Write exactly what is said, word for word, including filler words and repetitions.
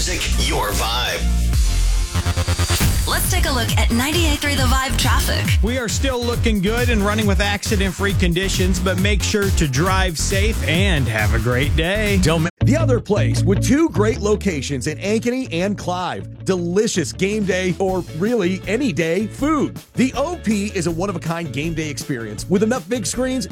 music, your vibe. Let's take a look at ninety-eight point three The Vibe traffic. We are still looking good and running with accident-free conditions, but make sure to drive safe and have a great day. Don't The Other Place, with two great locations in Ankeny and Clive. Delicious game day, or really any day, food. The O P is a one-of-a-kind game day experience with enough big screens